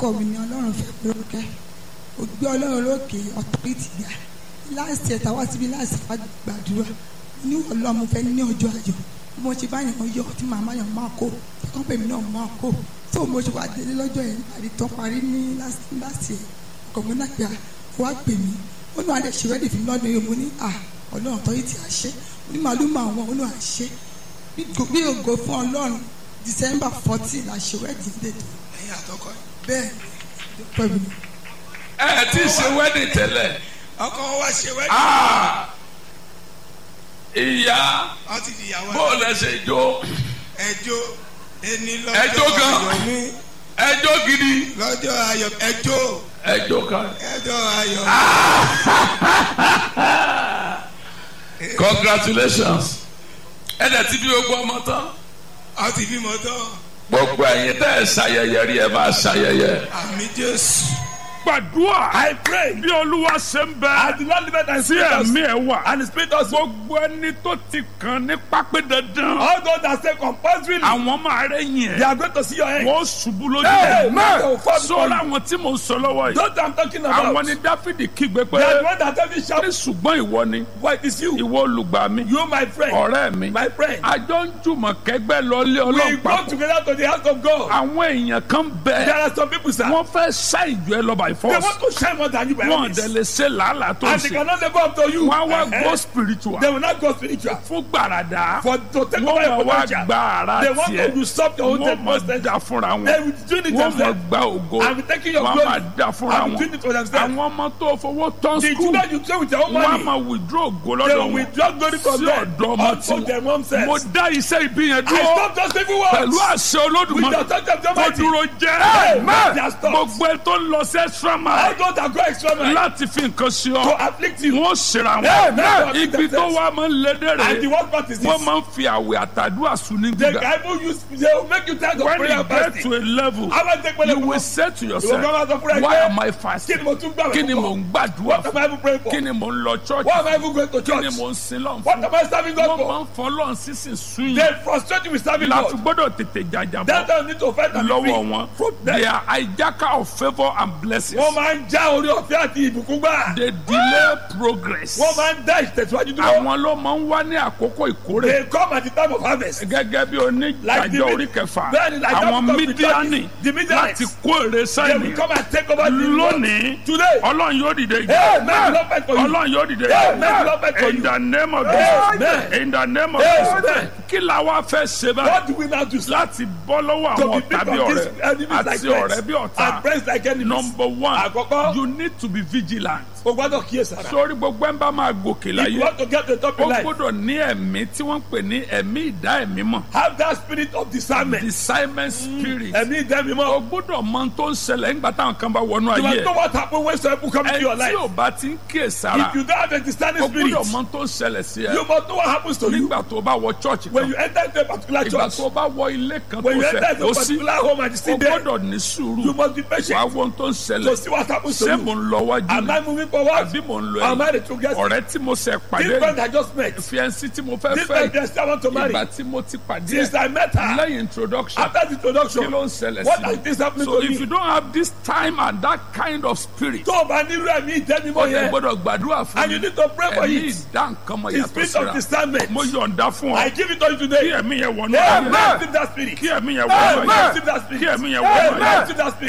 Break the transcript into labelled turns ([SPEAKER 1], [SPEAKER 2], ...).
[SPEAKER 1] orúkọ mi ni Ọlọ́run fẹ́ lórúkẹ́ ó gbé Ọlọ́run lókè ọ̀tọ́rìtì ga láìsí ẹ̀ta wá síbi láìsí gbàdúrà ní Ọlọ́run fẹ́ ní ọjọ́ ayọ̀ mo ṣe báyàn yọ tí màmá yàn máa kó tọ́kàn pèmí náà máa kó tó mo ṣe wà délé lọ́jọ́ yẹn àdì tó parí ní láti ọkọ̀ náà pé wá pè mí ó ní adé ṣe wẹ́dì fún lọ́dún yìí mo ní Ọlọ́run ọ̀tọ́rìtì àṣẹ ní màálù máa wọn ó ní àṣẹ bí ògo fún Ọlọ́run December 14 la ṣe wẹ́dì dètò ẹ̀yìn àtọkọ bẹ́ẹ̀ pẹ̀lú.
[SPEAKER 2] ẹ ti ṣe wẹ́dì tẹ́lẹ̀.
[SPEAKER 3] ọkọ wa ṣe wẹ́dì.
[SPEAKER 2] ìyá bó lẹ ṣe jó.
[SPEAKER 3] ẹjọ́ ẹni
[SPEAKER 2] ẹjọ́
[SPEAKER 3] lọ́jọ́
[SPEAKER 2] gan
[SPEAKER 3] ayọ̀ mi.
[SPEAKER 2] ẹjọ́ gidi.
[SPEAKER 3] lọ́jọ́ ayọ̀
[SPEAKER 2] ẹjọ́ kan.
[SPEAKER 3] ẹjọ́ ayọ̀.
[SPEAKER 2] Congratulations. ẹ dẹ̀ ti bí gbogbo ọmọ tán.
[SPEAKER 3] a ti bímọ tán.
[SPEAKER 2] gbogbo ẹ̀yin tẹ́ ẹ ṣayẹyẹ rí ẹ máa ṣayẹyẹ.
[SPEAKER 3] àmì Jésù.
[SPEAKER 4] gbàdúrà.
[SPEAKER 5] I pray.
[SPEAKER 4] bí Olúwa ṣe ń bẹ.
[SPEAKER 5] I do not live it and
[SPEAKER 4] tí ẹ̀mí ẹ̀ wà.
[SPEAKER 5] and the spirit also.
[SPEAKER 4] gbogbo ẹni tó ti kàn ní pápẹ́ dandan.
[SPEAKER 5] all those that say compulsory.
[SPEAKER 4] àwọn máa rẹ̀ yẹn.
[SPEAKER 5] they are going to see your end.
[SPEAKER 4] wọ́n ṣubú lójú.
[SPEAKER 5] Amen.
[SPEAKER 4] sọ́ra àwọn tí mo sọ lọ́wọ́ yìí.
[SPEAKER 5] those I'm talking about.
[SPEAKER 4] àwọn ni Dáfídì kígbe pé.
[SPEAKER 5] they are the one that tell me shout.
[SPEAKER 4] ní ṣùgbọ́n ìwọ ni.
[SPEAKER 5] why it is you.
[SPEAKER 4] ìwọ olùgbà mi.
[SPEAKER 5] you my friend.
[SPEAKER 4] ọ̀rẹ́ mi.
[SPEAKER 5] my friend.
[SPEAKER 4] àjọ ń jùmọ̀ kẹgbẹ́ lọ́lé
[SPEAKER 5] we
[SPEAKER 4] Ọlọ́run
[SPEAKER 5] go
[SPEAKER 4] papọ̀.
[SPEAKER 5] together to the house of God.
[SPEAKER 4] àwọn èèyàn kan
[SPEAKER 5] there
[SPEAKER 4] bẹ.
[SPEAKER 5] are some people sir.
[SPEAKER 4] wọ́n fẹ́ ṣá ìjọ ẹ lọ by
[SPEAKER 5] they
[SPEAKER 4] force.
[SPEAKER 5] want to shine more than you by
[SPEAKER 4] wọ́n
[SPEAKER 5] all
[SPEAKER 4] dẹ̀
[SPEAKER 5] means.
[SPEAKER 4] lè ṣe làálàá tó ń
[SPEAKER 5] and they
[SPEAKER 4] ṣe.
[SPEAKER 5] cannot live up to you.
[SPEAKER 4] wọ́n á wá go spiritual.
[SPEAKER 5] they will not go spiritual.
[SPEAKER 4] fún gbàràdà.
[SPEAKER 5] for to take over your
[SPEAKER 4] wọ́n máa wá
[SPEAKER 5] potential.
[SPEAKER 4] gba ara
[SPEAKER 5] they want
[SPEAKER 4] tiẹ̀.
[SPEAKER 5] to usurp your own
[SPEAKER 4] wọ́n máa
[SPEAKER 5] potential.
[SPEAKER 4] da fúnra
[SPEAKER 5] they
[SPEAKER 4] wọn.
[SPEAKER 5] will do it
[SPEAKER 4] wọ́n máa
[SPEAKER 5] themselves.
[SPEAKER 4] gba ògo.
[SPEAKER 5] and be taking your
[SPEAKER 4] wọ́n
[SPEAKER 5] glory.
[SPEAKER 4] máa da fúnra
[SPEAKER 5] and be doing
[SPEAKER 4] wọn.
[SPEAKER 5] it for themselves.
[SPEAKER 4] àwọn ọmọ tó fowó tán
[SPEAKER 5] the
[SPEAKER 4] skul.
[SPEAKER 5] children you play with your own
[SPEAKER 4] wọ́n á
[SPEAKER 5] money.
[SPEAKER 4] máa withdraw ògo
[SPEAKER 5] they
[SPEAKER 4] lọ́dọ̀
[SPEAKER 5] will
[SPEAKER 4] wọn.
[SPEAKER 5] withdraw glory from
[SPEAKER 4] sí
[SPEAKER 5] them.
[SPEAKER 4] ọ̀dọ̀ ọmọ
[SPEAKER 5] unto
[SPEAKER 4] tí
[SPEAKER 5] their own selves.
[SPEAKER 4] mo dá iṣẹ́ ibi yẹn
[SPEAKER 5] I
[SPEAKER 4] dúró.
[SPEAKER 5] stop those evil words.
[SPEAKER 4] pẹ̀lú àṣẹ
[SPEAKER 5] with
[SPEAKER 4] Olódùmarè.
[SPEAKER 5] the touch of the
[SPEAKER 4] kó
[SPEAKER 5] Almighty.
[SPEAKER 4] dúró jẹ́.
[SPEAKER 5] Amen. They are stopped.
[SPEAKER 4] gbogbo ẹ tó ń lọ sí extra
[SPEAKER 5] all
[SPEAKER 4] mile.
[SPEAKER 5] those that go extra mile.
[SPEAKER 4] láti fi nǹkan ṣe
[SPEAKER 5] to
[SPEAKER 4] ọ.
[SPEAKER 5] afflict you.
[SPEAKER 4] wọ́n ṣèrà
[SPEAKER 5] Amen.
[SPEAKER 4] wọn. ibi tó wá máa ń lédè
[SPEAKER 5] and the
[SPEAKER 4] rẹ̀.
[SPEAKER 5] worst part is this.
[SPEAKER 4] wọ́n máa ń fi àwẹ̀ àtàdúrà sùn ní
[SPEAKER 5] the
[SPEAKER 4] gbígbà.
[SPEAKER 5] Bible use they will make you tired of
[SPEAKER 4] when
[SPEAKER 5] prayer
[SPEAKER 4] you
[SPEAKER 5] and
[SPEAKER 4] get
[SPEAKER 5] fasting.
[SPEAKER 4] to a level
[SPEAKER 5] how about take
[SPEAKER 4] you will say to yourself why am I fasting?
[SPEAKER 5] kí ni mo tún gbà wẹ̀
[SPEAKER 4] kí ni
[SPEAKER 5] fún?
[SPEAKER 4] mò ń gbàdúrà
[SPEAKER 5] what am I even praying for?
[SPEAKER 4] kí ni mò ń lọ church
[SPEAKER 5] what am I even going to
[SPEAKER 4] kí ni
[SPEAKER 5] church?
[SPEAKER 4] mò ń sin lọ́n
[SPEAKER 5] what
[SPEAKER 4] fún.
[SPEAKER 5] am I serving God
[SPEAKER 4] wọ́n
[SPEAKER 5] for?
[SPEAKER 4] máa ń fọlọ́n sísìn sún
[SPEAKER 5] they
[SPEAKER 4] yìí.
[SPEAKER 5] frustrate you with serving
[SPEAKER 4] láti
[SPEAKER 5] God.
[SPEAKER 4] gbọ́dọ̀ tètè jàjàbọ̀
[SPEAKER 5] that time need to fight and be free.
[SPEAKER 4] lọ́wọ́ wọn.
[SPEAKER 5] from them.
[SPEAKER 4] they are hijacker of favour and blessings.
[SPEAKER 5] wọ́n máa ń já orí ọ̀fẹ́ àti ìbùkún gbà.
[SPEAKER 4] they delay progress.
[SPEAKER 5] wọ́n máa ń dá ìtẹ̀síwájú dúró.
[SPEAKER 4] àwọn ló máa ń wá ní àkókò ìkórè.
[SPEAKER 5] they come at the time of harvest.
[SPEAKER 4] gẹ́gẹ́ bí onídàájọ́ orí kẹfà.
[SPEAKER 5] bẹ́ẹ̀ni like that
[SPEAKER 4] àwọn
[SPEAKER 5] because the
[SPEAKER 4] mídíánì
[SPEAKER 5] church the Midianites
[SPEAKER 4] láti kó èrè
[SPEAKER 5] they will
[SPEAKER 4] sáyẹn.
[SPEAKER 5] come and take over the
[SPEAKER 4] lónìí
[SPEAKER 5] today.
[SPEAKER 4] Ọlọ́run yóò dìde ìjà.
[SPEAKER 5] Amen. Lord fight for you.
[SPEAKER 4] Ọlọ́run yóò dìde
[SPEAKER 5] Amen. Lord fight for
[SPEAKER 4] in
[SPEAKER 5] you.
[SPEAKER 4] the name of
[SPEAKER 5] Amen.
[SPEAKER 4] Jesus. in the name of
[SPEAKER 5] Amen.
[SPEAKER 4] Jesus. kí la wá fẹ́ ṣe báyìí.
[SPEAKER 5] what do we now do sir?
[SPEAKER 4] láti bọ́ lọ́wọ́
[SPEAKER 5] to
[SPEAKER 4] àwọn
[SPEAKER 5] be
[SPEAKER 4] ọ̀tá
[SPEAKER 5] free
[SPEAKER 4] bí
[SPEAKER 5] from
[SPEAKER 4] ọ̀rẹ́
[SPEAKER 5] these enemies like
[SPEAKER 4] àti ọ̀rẹ́ bí
[SPEAKER 5] friends and
[SPEAKER 4] ọ̀tá.
[SPEAKER 5] friends like enemies.
[SPEAKER 4] number one
[SPEAKER 5] àkọ́kọ́
[SPEAKER 4] you need to be vigilant.
[SPEAKER 5] o gbọ́dọ̀ kíyèsára.
[SPEAKER 4] sórí gbogbo ẹ̀ ń bá máa gòkè
[SPEAKER 5] if you
[SPEAKER 4] láyé.
[SPEAKER 5] want to get to the top
[SPEAKER 4] ó
[SPEAKER 5] in life.
[SPEAKER 4] gbọ́dọ̀ ní ẹ̀mí tí wọ́n ń pè ní ẹ̀mí ìdá ẹ̀mí mọ̀.
[SPEAKER 5] have that spirit of discernment.
[SPEAKER 4] discernment spirit.
[SPEAKER 5] ẹ̀mí ìdẹ́mi
[SPEAKER 4] o
[SPEAKER 5] mọ́.
[SPEAKER 4] gbọ́dọ̀ mọ ohun tó ń ṣẹlẹ̀ nígbà táwọn kan bá wọnú
[SPEAKER 5] you
[SPEAKER 4] ayé
[SPEAKER 5] must know
[SPEAKER 4] ẹ̀.
[SPEAKER 5] what happen when some people come into your
[SPEAKER 4] ẹ
[SPEAKER 5] life.
[SPEAKER 4] tí ò bá ti ń kíyèsára.
[SPEAKER 5] if you don't have a discerning
[SPEAKER 4] o
[SPEAKER 5] spirit.
[SPEAKER 4] gbọ́dọ̀ mọ ohun tó ń ṣẹlẹ̀ sí ẹ.
[SPEAKER 5] you must know what happens to you.
[SPEAKER 4] nígbà tó bá wọ church
[SPEAKER 5] when
[SPEAKER 4] kan.
[SPEAKER 5] you enter into a particular
[SPEAKER 4] ìgbà
[SPEAKER 5] church.
[SPEAKER 4] tó bá wọ ilé kan tó
[SPEAKER 5] when you enter
[SPEAKER 4] fẹ́
[SPEAKER 5] into
[SPEAKER 4] ó
[SPEAKER 5] a
[SPEAKER 4] sí.
[SPEAKER 5] particular home and you
[SPEAKER 4] o
[SPEAKER 5] sit there.
[SPEAKER 4] gbọ́dọ̀ ní sùúrù.
[SPEAKER 5] you must be
[SPEAKER 4] wàá
[SPEAKER 5] patient.
[SPEAKER 4] wo ohun tó ń
[SPEAKER 5] to
[SPEAKER 4] ṣẹlẹ̀.
[SPEAKER 5] see what happens to
[SPEAKER 4] ṣé
[SPEAKER 5] you.
[SPEAKER 4] mo ń lọ wájú
[SPEAKER 5] am I
[SPEAKER 4] ni
[SPEAKER 5] moving forward?
[SPEAKER 4] àbí mo ń lọ
[SPEAKER 5] am I
[SPEAKER 4] ẹ̀yìn.
[SPEAKER 5] the true guest?
[SPEAKER 4] ọ̀rẹ́ tí mo ṣe
[SPEAKER 5] this
[SPEAKER 4] pàdé
[SPEAKER 5] friend I just met.
[SPEAKER 4] fiancé tí mo fẹ́
[SPEAKER 5] this
[SPEAKER 4] fẹ́
[SPEAKER 5] friend I still want to marry.
[SPEAKER 4] ìgbà tí mo ti pàdé
[SPEAKER 5] since I met her.
[SPEAKER 4] lẹ́yìn introduction
[SPEAKER 5] after the introduction.
[SPEAKER 4] kí ló ń ṣẹlẹ̀
[SPEAKER 5] what
[SPEAKER 4] sí
[SPEAKER 5] is this happening
[SPEAKER 4] so
[SPEAKER 5] to
[SPEAKER 4] if
[SPEAKER 5] me?
[SPEAKER 4] you don't have this time and that kind of spirit
[SPEAKER 5] tó o bá nílò ẹ̀mí ìdẹ́mi
[SPEAKER 4] o
[SPEAKER 5] mọ́
[SPEAKER 4] yẹ
[SPEAKER 5] yẹn.
[SPEAKER 4] gbọ́dọ̀ gbàdúrà fún
[SPEAKER 5] and you
[SPEAKER 4] mi
[SPEAKER 5] need to pray for
[SPEAKER 4] ẹ̀mí
[SPEAKER 5] it.
[SPEAKER 4] ìdá nǹkan mọ̀
[SPEAKER 5] the
[SPEAKER 4] yàtọ̀
[SPEAKER 5] spirit of
[SPEAKER 4] síra
[SPEAKER 5] discernment.
[SPEAKER 4] mo yọ̀ǹda fún
[SPEAKER 5] I
[SPEAKER 4] ọ
[SPEAKER 5] give it to you
[SPEAKER 4] kí
[SPEAKER 5] today.
[SPEAKER 4] ẹ̀mí yẹn wọnú
[SPEAKER 5] Amen.
[SPEAKER 4] ayé
[SPEAKER 5] Receive that spirit.
[SPEAKER 4] kí ẹ̀mí yẹn wọnú ayé
[SPEAKER 5] Receive that spirit.
[SPEAKER 4] kí ẹ̀mí yẹn wọnú ayé
[SPEAKER 5] Receive that spirit.